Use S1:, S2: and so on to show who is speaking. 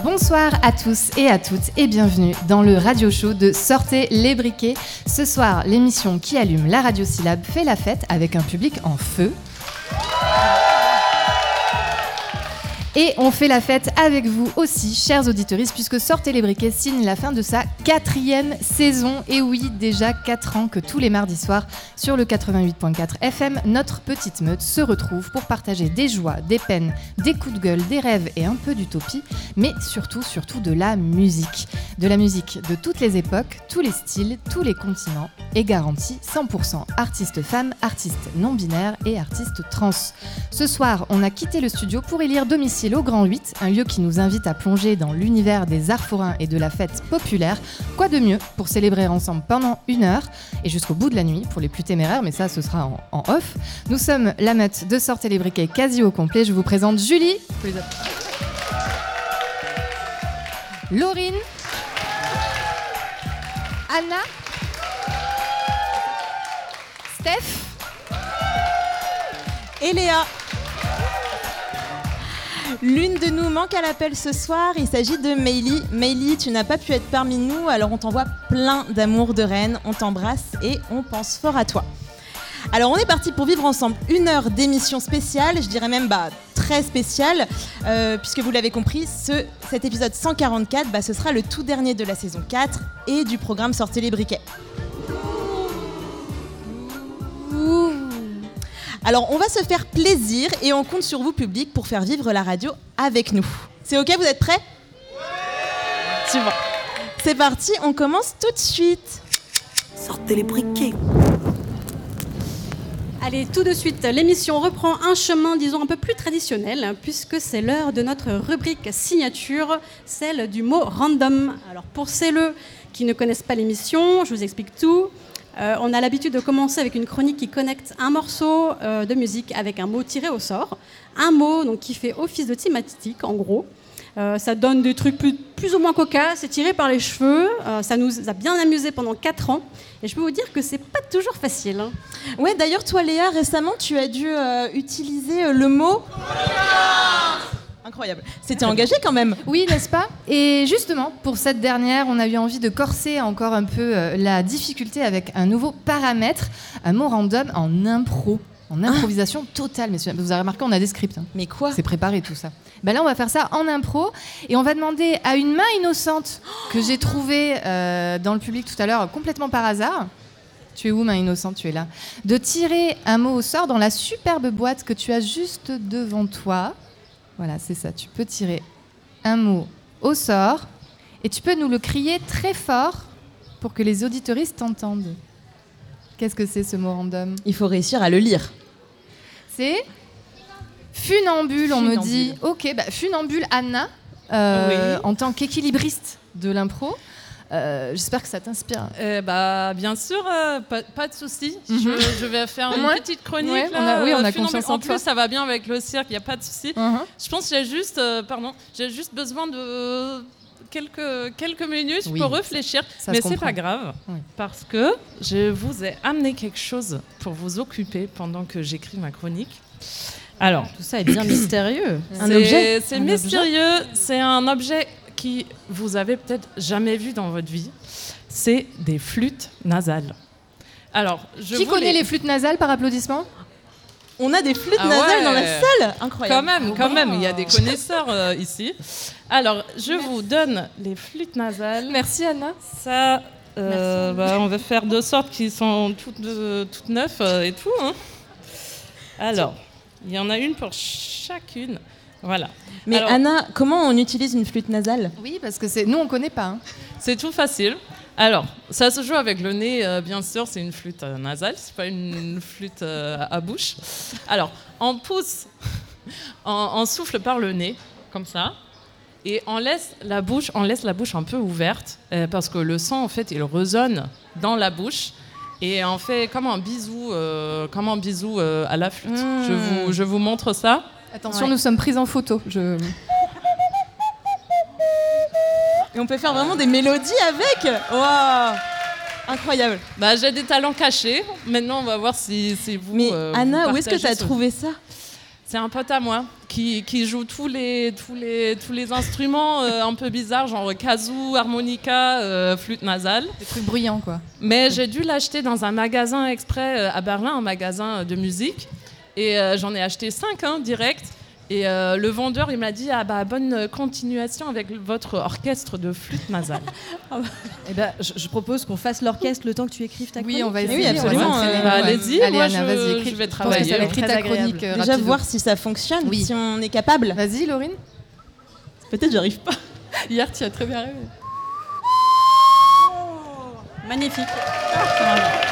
S1: Bonsoir à tous et à toutes et bienvenue dans le radio show de Sortez les briquets. Ce soir, l'émission qui allume la radiosyllabe fait la fête avec un public en feu. Et on fait la fête avec vous aussi, chers auditeurs, puisque Sortez les briquets signe la fin de sa 4e saison. Et oui, déjà 4 ans que tous les mardis soirs, sur le 88.4 FM, notre petite meute se retrouve pour partager des joies, des peines, des coups de gueule, des rêves et un peu d'utopie, mais surtout de la musique. De la musique de toutes les époques, tous les styles, tous les continents, et garantie 100% artistes femmes, artistes non-binaires et artistes trans. Ce soir, on a quitté le studio pour élire domicile au Grand 8, un lieu qui nous invite à plonger dans l'univers des arts forains et de la fête populaire. Quoi de mieux pour célébrer ensemble pendant 1 heure et jusqu'au bout de la nuit pour les plus téméraires, mais ça ce sera en off. Nous sommes la meute de Sortez les briquets quasi au complet. Je vous présente Julie, Laurine, Anna, Steph
S2: et Léa. L'une de nous manque à l'appel ce soir, il s'agit de Meili. Meili, tu n'as pas pu être parmi nous, alors on t'envoie plein d'amour de reine, on t'embrasse et on pense fort à toi. Alors on est parti pour vivre ensemble 1 heure d'émission spéciale, je dirais même très spéciale, puisque vous l'avez compris, cet épisode 144, ce sera le tout dernier de la saison 4 et du programme Sortez les briquets. Alors, on va se faire plaisir et on compte sur vous, public, pour faire vivre la radio avec nous. C'est OK, vous êtes prêts ? Ouais ! Super. C'est parti, on commence tout de suite.
S3: Sortez les briquets.
S4: Allez, tout de suite, l'émission reprend un chemin, disons, un peu plus traditionnel, puisque c'est l'heure de notre rubrique signature, celle du mot random. Alors, pour celles qui ne connaissent pas l'émission, je vous explique tout. On a l'habitude de commencer avec une chronique qui connecte un morceau de musique avec un mot tiré au sort. Un mot donc, qui fait office de thématique, en gros. Ça donne des trucs plus ou moins cocasses, c'est tiré par les cheveux. Ça nous a bien amusés pendant 4 ans. Et je peux vous dire que c'est pas toujours facile. Hein.
S2: Ouais, d'ailleurs, toi, Léa, récemment, tu as dû utiliser le mot... Incroyable. C'était engagé quand même.
S1: Oui, n'est-ce pas ? Et justement, pour cette dernière, on a eu envie de corser encore un peu la difficulté avec un nouveau paramètre, un mot random en impro, en improvisation totale. Mais vous avez remarqué, on a des scripts. Hein.
S2: Mais quoi ?
S1: C'est préparé tout ça. Là, on va faire ça en impro et on va demander à une main innocente que j'ai trouvée dans le public tout à l'heure, complètement par hasard. Tu es où, main innocente ? Tu es là. De tirer un mot au sort dans la superbe boîte que tu as juste devant toi. Voilà, c'est ça. Tu peux tirer un mot au sort et tu peux nous le crier très fort pour que les auditeuristes t'entendent. Qu'est-ce que c'est ce mot random ?
S2: Il faut réussir à le lire.
S1: C'est funambule, on me dit. Ok, funambule, Anna,
S2: oui.
S1: En tant qu'équilibriste de l'impro. J'espère que ça t'inspire.
S5: Bien sûr, pas de souci. Je vais faire une petite chronique.
S1: Ouais,
S5: là,
S1: on a confiance en toi.
S5: En plus, ça va bien avec le cirque, il n'y a pas de souci. Je pense que j'ai juste besoin de quelques minutes pour réfléchir. Mais c'est pas grave, parce que je vous ai amené quelque chose pour vous occuper pendant que j'écris ma chronique. Alors,
S2: tout ça est bien mystérieux.
S5: C'est mystérieux, c'est un objet qui vous avez peut-être jamais vu dans votre vie, c'est des flûtes nasales. Alors,
S1: Qui connaît les flûtes nasales par applaudissement ?
S2: On a des flûtes nasales dans la salle ? Incroyable.
S5: Quand même, il y a des connaisseurs ici. Alors, je vous donne les flûtes nasales.
S1: Merci Anna.
S5: Ça, on va faire de sorte qu'ils sont toutes neuves et tout. Hein. Alors, il y en a une pour chacune. Voilà.
S2: Mais alors, Anna, comment on utilise une flûte nasale ?
S1: Oui, parce que nous, on ne connaît pas. Hein.
S5: C'est tout facile. Alors, ça se joue avec le nez, bien sûr, c'est une flûte nasale, c'est pas une flûte à bouche. Alors, on pousse, on souffle par le nez, comme ça, et on laisse la bouche un peu ouverte, parce que le son, en fait, il résonne dans la bouche, et on fait comme un bisou à la flûte. Je vous montre ça.
S1: Attention, nous sommes prises en photo.
S2: Et on peut faire vraiment des mélodies avec. Waouh, incroyable.
S5: J'ai des talents cachés. Maintenant, on va voir si vous...
S2: Mais Anna, où est-ce que tu as trouvé ça ?
S5: C'est un pote à moi qui joue tous les instruments un peu bizarres, genre kazoo, harmonica, flûte nasale.
S1: Des trucs bruyants, quoi.
S5: Mais j'ai dû l'acheter dans un magasin exprès à Berlin, un magasin de musique. Et j'en ai acheté 5 direct. Et le vendeur, il m'a dit bonne continuation avec votre orchestre de flûte nasale.
S6: Eh ben, je propose qu'on fasse l'orchestre le temps que tu écrives ta chronique.
S1: Oui, on va
S2: Oui,
S1: essayer.
S2: absolument.
S1: On va s'entraîner.
S5: Allez-y,
S1: Allez,
S5: moi
S1: Anna, vas-y, écris.
S5: je vais
S1: Je pense que ça
S5: travailler.
S1: va écrit
S6: Très
S1: ta
S6: agréable.
S1: chronique
S2: Déjà,
S1: rapido.
S2: voir si ça fonctionne,
S1: Oui.
S2: si on est capable.
S1: Vas-y, Laurine.
S2: Peut-être j'arrive pas.
S6: Hier, tu as très bien rêvé.
S4: Magnifique.